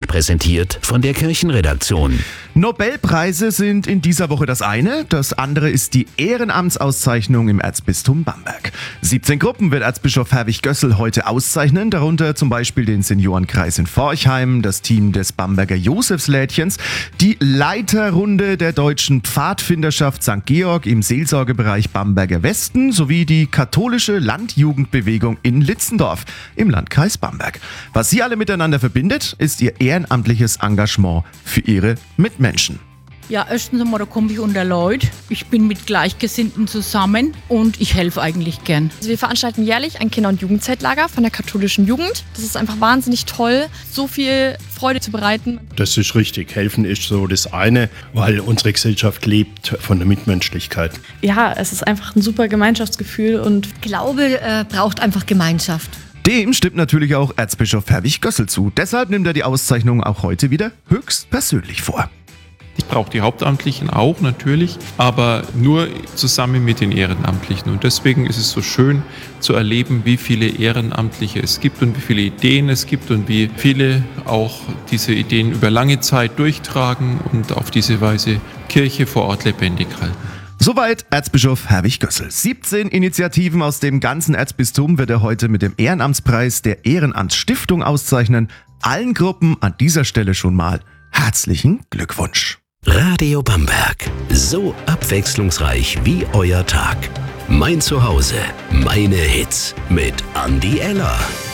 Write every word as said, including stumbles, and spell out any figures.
präsentiert von der Kirchenredaktion. Nobelpreise sind in dieser Woche das eine, das andere ist die Ehrenamtsauszeichnung im Erzbistum Bamberg. siebzehn Gruppen wird Erzbischof Herwig Gössel heute auszeichnen, darunter zum Beispiel den Seniorenkreis in Forchheim, das Team des Bamberger Josefslädchens, die Leiterrunde der deutschen Pfadfinderschaft Sankt Georg im Seelsorgebereich Bamberger Westen sowie die katholische Landjugendbewegung in Litzendorf im Landkreis Bamberg. Was sie alle miteinander verbindet, ist ihr ehrenamtliches Engagement für ihre Mitmenschen. Ja, erstens einmal, da komme ich unter Leute. Ich bin mit Gleichgesinnten zusammen und ich helfe eigentlich gern. Also wir veranstalten jährlich ein Kinder- und Jugendzeitlager von der katholischen Jugend. Das ist einfach wahnsinnig toll, so viel Freude zu bereiten. Das ist richtig. Helfen ist so das eine, weil unsere Gesellschaft lebt von der Mitmenschlichkeit. Ja, es ist einfach ein super Gemeinschaftsgefühl und Glaube äh, braucht einfach Gemeinschaft. Dem stimmt natürlich auch Erzbischof Herwig Gössel zu. Deshalb nimmt er die Auszeichnung auch heute wieder höchstpersönlich vor. Ich brauche die Hauptamtlichen auch natürlich, aber nur zusammen mit den Ehrenamtlichen. Und deswegen ist es so schön zu erleben, wie viele Ehrenamtliche es gibt und wie viele Ideen es gibt und wie viele auch diese Ideen über lange Zeit durchtragen und auf diese Weise Kirche vor Ort lebendig halten. Soweit Erzbischof Herwig Gössel. siebzehn Initiativen aus dem ganzen Erzbistum wird er heute mit dem Ehrenamtspreis der Ehrenamtsstiftung auszeichnen. Allen Gruppen an dieser Stelle schon mal herzlichen Glückwunsch. Radio Bamberg. So abwechslungsreich wie euer Tag. Mein Zuhause, meine Hits mit Andi Eller.